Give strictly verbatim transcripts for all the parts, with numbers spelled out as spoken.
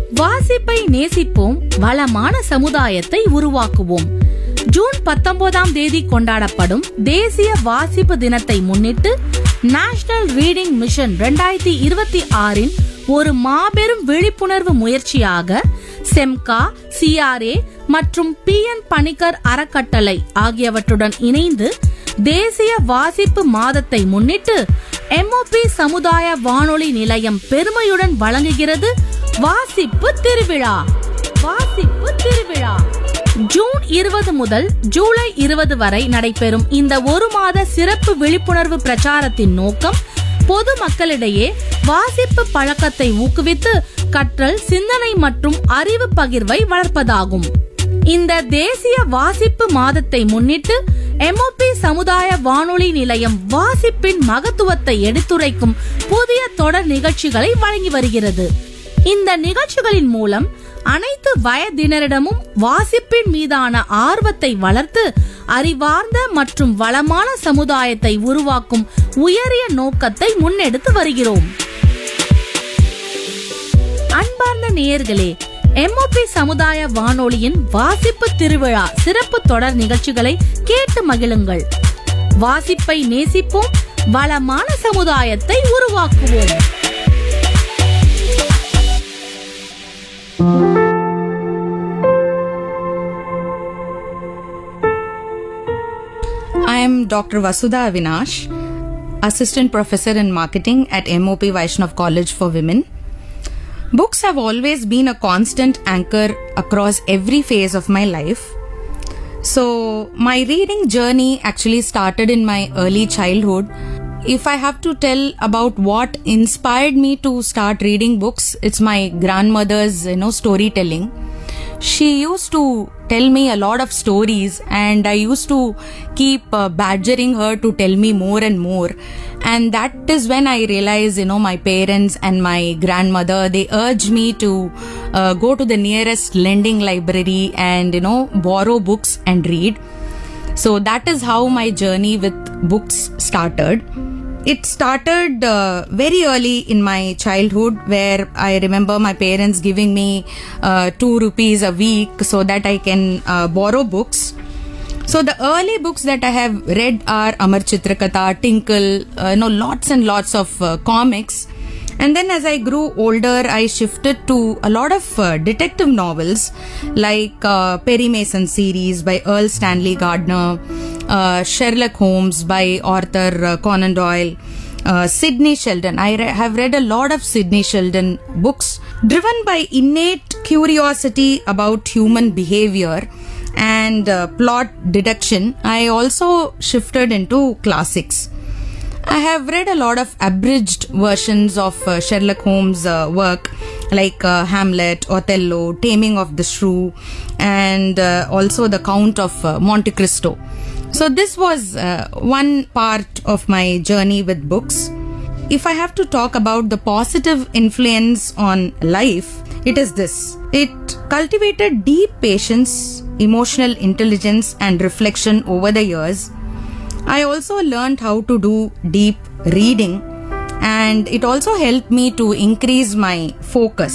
வாசிப்பை நேசிப்போம், வளமான சமுதாயத்தை உருவாக்குவோம். ஜூன் பத்தொன்பதாம் தேதி கொண்டாடப்படும் தேசிய வாசிப்பு தினத்தை முன்னிட்டு நேஷனல் ரீடிங் மிஷன் இரண்டாயிரத்தி இருபத்தி ஆறின் ஒரு மாபெரும் விழிப்புணர்வு முயற்சியாக செம்கா, சிஆர்ஏ மற்றும் பி என் பணிக்கர் அறக்கட்டளை ஆகியவற்றுடன் இணைந்து தேசிய வாசிப்பு மாதத்தை முன்னிட்டு எம்ஓபி சமுதாய வானொலி நிலையம் பெருமையுடன் வழங்குகிறது வாசிப்பு திருவிழா. வாசிப்பு திருவிழா ஜூன் இருபது முதல் ஜூலை இருபது வரை நடைபெறும் இந்த ஒரு மாத சிறப்பு விழிப்புணர்வு பிரச்சாரத்தின் நோக்கம் பொது மக்களிடையே வாசிப்பு பழக்கத்தை ஊக்குவித்து கற்றல், சிந்தனை மற்றும் அறிவு பகிர்வை வளர்ப்பதாகும். இந்த தேசிய வாசிப்பு மாதத்தை முன்னிட்டு எம்ஓபி சமுதாய வானொலி நிலையம் வாசிப்பின் மகத்துவத்தை எடுத்துரைக்கும் புதிய தொடர் நிகழ்ச்சிகளை வழங்கி வருகிறது. இந்த நிகழ்ச்சிகளின் மூலம் அனைத்து வயதினரிடமும் வாசிப்பின் மீதான ஆர்வத்தை வளர்த்து அறிவார்ந்த மற்றும் வளமான சமுதாயத்தை உருவாக்கும் உயரிய நோக்கத்தை முன்னெடுத்து வருகிறோம். அன்பார்ந்த நேயர்களே, எம்ஓபி சமுதாய வானொலியின் வாசிப்பு திருவிழா சிறப்பு தொடர் நிகழ்ச்சிகளை கேட்டு மகிழுங்கள். வாசிப்பை நேசிப்போம், வளமான சமுதாயத்தை உருவாக்குவோம். I am Doctor Vasudha Avinash, Assistant Professor in Marketing at M O P Vaishnav College for Women. Books have always been a constant anchor across every phase of my life. So, my reading journey actually started in my early childhood. If I have to tell about what inspired me to start reading books, it's my grandmother's, you know, storytelling. She used to tell me a lot of stories, and I used to keep uh, badgering her to tell me more and more. And that is when I realized, you know, my parents and my grandmother, they urged me to uh, go to the nearest lending library and, you know, borrow books and read. So that is how my journey with books started. It started uh, very early in my childhood, where I remember my parents giving me uh, two rupees a week so that I can uh, borrow books. So the early books that I have read are Amar Chitrakatha, Tinkle, uh, you know, lots and lots of uh, comics. And then as I grew older, I shifted to a lot of uh, detective novels like uh, Perry Mason series by Earl Stanley Gardner, uh, Sherlock Holmes by Arthur uh, Conan Doyle, uh, Sidney Sheldon. I re- have read a lot of Sidney Sheldon books. Driven by innate curiosity about human behavior and uh, plot deduction, I also shifted into classics. I have read a lot of abridged versions of uh, Sherlock Holmes' uh, work like uh, Hamlet, Othello, Taming of the Shrew, and uh, also The Count of uh, Monte Cristo. So this was uh, one part of my journey with books. If I have to talk about the positive influence on life, it is this. It cultivated deep patience, emotional intelligence, and reflection over the years. I also learned how to do deep reading, and it also helped me to increase my focus.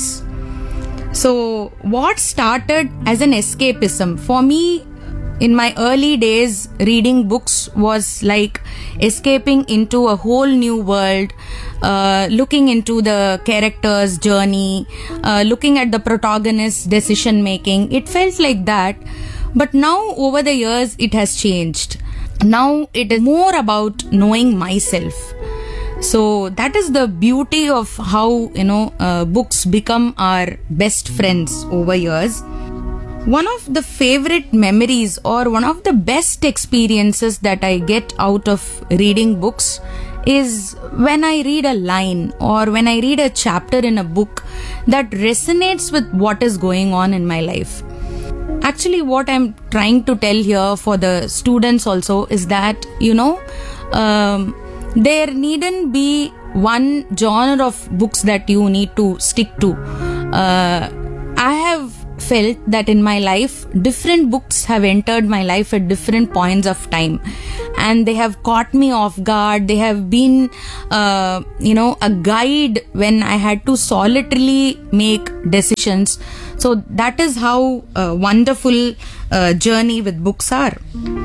So what started as an escapism for me in my early days, reading books was like escaping into a whole new world, uh, looking into the character's journey, uh, looking at the protagonist's decision making. It felt like that. But now over the years it has changed. Now it is more about knowing myself. So that is the beauty of how, you know, uh, books become our best friends over years. One of the favorite memories or one of the best experiences that I get out of reading books is when I read a line or when I read a chapter in a book that resonates with what is going on in my life. Actually, what I'm trying to tell here for the students also is that, you know, um, there needn't be one genre of books that you need to stick to. Uh, I have felt that in my life, different books have entered my life at different points of time. and they have caught me off guard. They have been, uh, you know, a guide when I had to solitarily make decisions. So that is how uh, wonderful uh, journey with books are.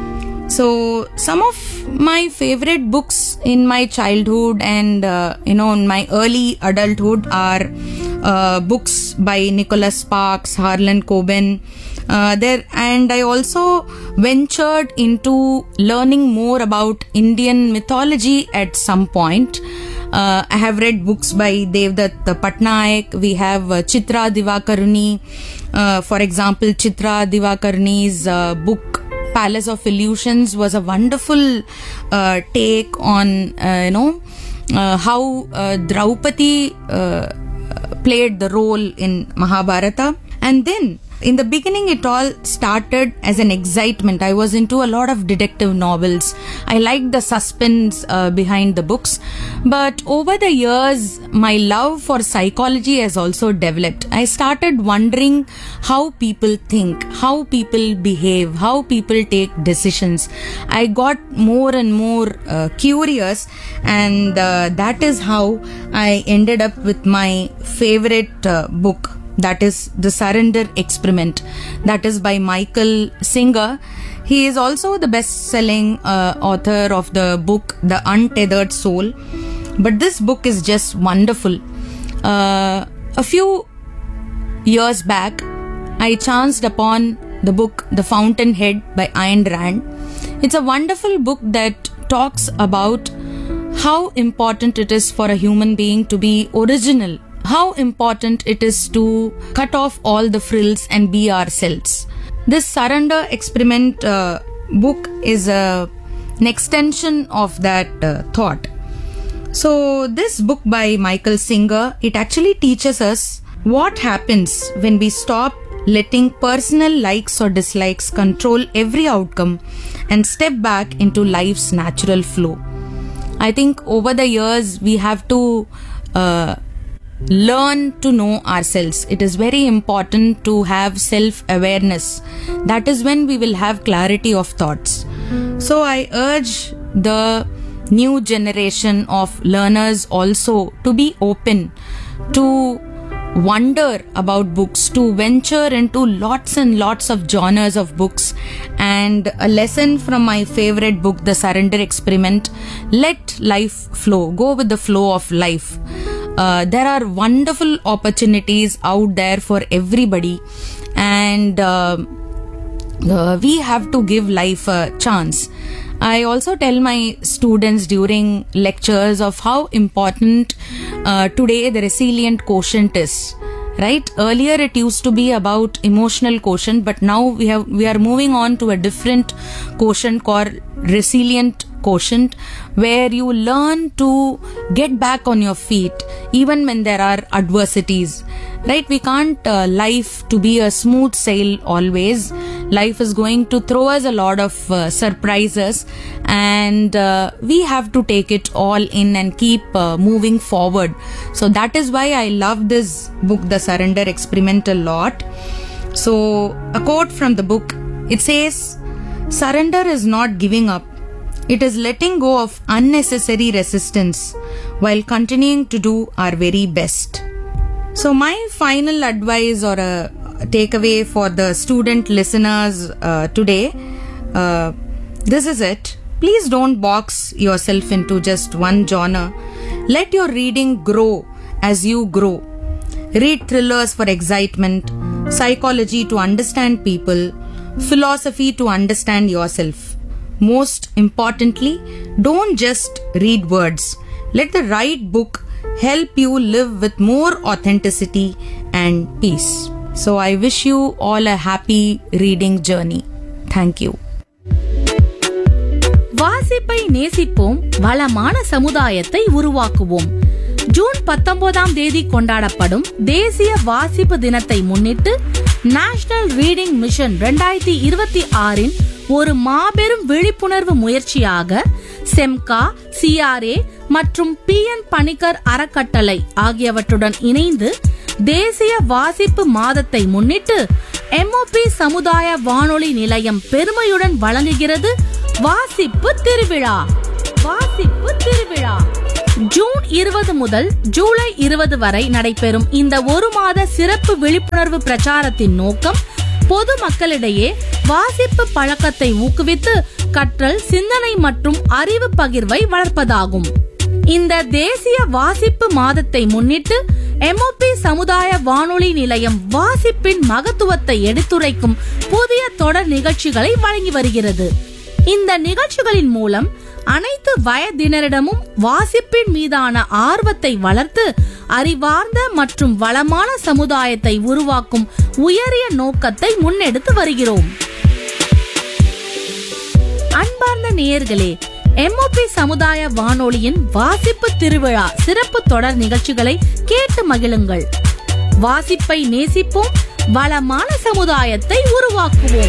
So some of my favorite books in my childhood and uh, you know in my early adulthood are uh, books by Nicholas Sparks, Harlan Coben. Uh, there and I also ventured into learning more about Indian mythology at some point. Uh, I have read books by Devdutt Patnaik. We have uh, Chitra Divakaruni. Uh, for example, Chitra Divakaruni's uh, book Palace of Illusions was a wonderful uh, take on, uh, you know, uh, how uh, Draupadi uh, played the role in Mahabharata. And then, in the beginning, it all started as an excitement. I was into a lot of detective novels. I liked the suspense uh, behind the books. But over the years, my love for psychology has also developed. I started wondering how people think, how people behave, how people take decisions. I got more and more uh, curious, and uh, that is how I ended up with my favorite uh, book. That is The Surrender Experiment. That is by Michael Singer. He is also the best-selling uh, author of the book The Untethered Soul. But this book is just wonderful. Uh, a few years back, I chanced upon the book The Fountainhead by Ayn Rand. It's a wonderful book that talks about how important it is for a human being to be original. How important it is to cut off all the frills and be ourselves. This Surrender Experiment uh, book is a, an extension of that uh, thought. So this book by Michael Singer, it actually teaches us what happens when we stop letting personal likes or dislikes control every outcome and step back into life's natural flow. I think over the years we have to uh, learn to know ourselves. It is very important to have self-awareness. That is when we will have clarity of thoughts. So I urge the new generation of learners also to be open, to wonder about books, to venture into lots and lots of genres of books. And a lesson from my favorite book, The Surrender Experiment: let life flow. Go with the flow of life. Uh, there are wonderful opportunities out there for everybody, and uh, uh, we have to give life a chance. I also tell my students during lectures of how important uh, today the resilient quotient is. Right? Earlier it used to be about emotional quotient, but now we have we are moving on to a different quotient called resilient quotient, where you learn to get back on your feet even when there are adversities. Right? We can't uh, life to be a smooth sail always. Life is going to throw us a lot of uh, surprises, and uh, we have to take it all in and keep uh, moving forward. So that is why I love this book, The Surrender Experiment, a lot. So a quote from the book, it says, "Surrender is not giving up. It is letting go of unnecessary resistance while continuing to do our very best." So my final advice or a takeaway for the student listeners uh, today, uh, this is it. Please don't box yourself into just one genre. Let your reading grow as you grow. Read thrillers for excitement, psychology to understand people, philosophy to understand yourself. Most importantly, don't just read words. Let the right book help you live with more authenticity and peace. So I wish you all a happy reading journey. Thank you. வாசிப்பை நேசிப்போம், வளமான சமுதாயத்தை உருவாக்குவோம். June பத்தொன்பதாம் தேதி கொண்டாடப்படும் தேசிய வாசிப்பு தினத்தை முன்னிட்டு நேஷனல் ரீடிங் மிஷன் இரண்டாயிரத்தி இருபத்தி ஆறின் ஒரு மாபெரும் விழிப்புணர்வு முயற்சியாக செம்கா, சிஆர்ஏ மற்றும் பி என் பணிக்கர் அறக்கட்டளை ஆகியவற்றுடன் இணைந்து தேசிய வாசிப்பு மாதத்தை முன்னிட்டு எம்ஓபி சமுதாய வானொலி நிலையம் பெருமையுடன் வழங்குகிறது வாசிப்பு திருவிழா. வாசிப்பு திருவிழா ஜூன் இருபது முதல் ஜூலை இருபது வரை நடைபெறும் இந்த ஒரு மாத சிறப்பு விழிப்புணர்வு பிரச்சாரத்தின் நோக்கம் பொது மக்களிடையே வாசிப்பு பழக்கத்தை ஊக்குவித்து கற்றல், சிந்தனை மற்றும் அறிவு பகிர்வை வளர்ப்பதாகும். இந்த தேசிய வாசிப்பு மாதத்தை முன்னிட்டு எம்ஓபி சமுதாய வானொலி நிலையம் வாசிப்பின் மகத்துவத்தை எடுத்துரைக்கும் புதிய தொடர் நிகழ்ச்சிகளை வழங்கி வருகிறது. இந்த நிகழ்ச்சிகளின் மூலம் அனைத்து வயதினரிடமும் வாசிப்பின் மீதான ஆர்வத்தை வளர்த்து அறிவார்ந்த மற்றும் வளமான சமுதாயத்தை உருவாக்கும் உயரிய நோக்கத்தை முன்னெடுத்து வருகிறோம். அன்பார்ந்த நேயர்களே, எம்ஓபி சமுதாய வானொலியின் வாசிப்பு திருவிழா சிறப்பு தொடர் நிகழ்ச்சிகளை கேட்டு மகிழுங்கள். வாசிப்பை நேசிப்போம், வளமான சமுதாயத்தை உருவாக்குவோம்.